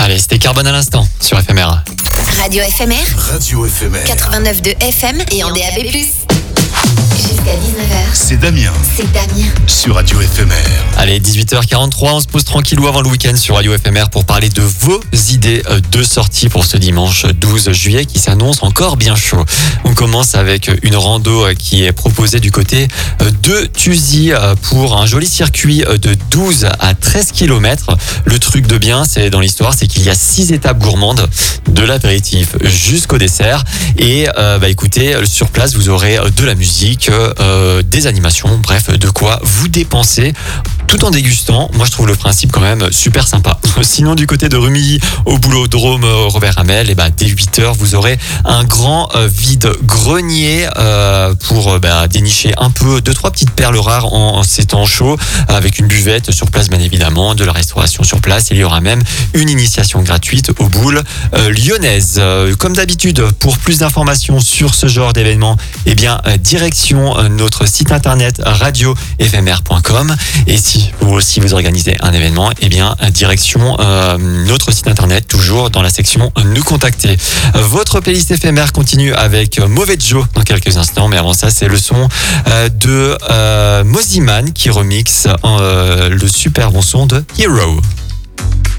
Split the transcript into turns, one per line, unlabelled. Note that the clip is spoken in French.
Allez, c'était Carbone à l'instant sur FMR.
Radio FMR.
Radio FMR.
89.2 FM et en DAB+. Jusqu'à 19h.
C'est Damien.
C'est Damien.
Sur Radio FMR.
Allez, 18h43, on se pose tranquillou avant le week-end sur Radio FMR pour parler de vos idées de sortie pour ce dimanche 12 juillet qui s'annonce encore bien chaud. On commence avec une rando qui est proposée du côté de Thuzy pour un joli circuit de 12 à 13 km. Le truc de bien, c'est dans l'histoire, c'est qu'il y a 6 étapes gourmandes de l'apéritif jusqu'au dessert. Et écoutez, sur place, vous aurez de la musique, des animations, bref, de quoi vous dépenser tout en dégustant. Moi, je trouve le principe quand même super sympa. Sinon, du côté de Rumilly, au boulodrome Robert Hamel, dès 8h, vous aurez un grand vide-grenier pour dénicher un peu 2-3 petites perles rares en ces temps chauds, avec une buvette sur place, bien évidemment, de la restauration sur place. Il y aura même une initiation gratuite aux boules lyonnaises. Comme d'habitude, pour plus d'informations sur ce genre d'événement, direction notre site internet radiofmr.com. Et si vous aussi vous organisez un événement, direction notre site internet, toujours dans la section nous contacter. Votre playlist éphémère continue avec Mauvais Joe dans quelques instants, mais avant ça, c'est le son de Moziman qui remixe le super bon son de Hero.